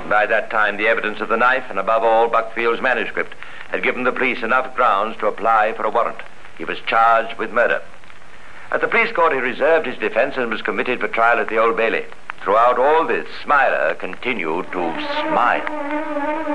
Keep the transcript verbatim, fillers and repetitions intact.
By that time, the evidence of the knife and, above all, Buckfield's manuscript had given the police enough grounds to apply for a warrant. He was charged with murder. At the police court, he reserved his defense and was committed for trial at the Old Bailey. Throughout all this, Smiler continued to smile.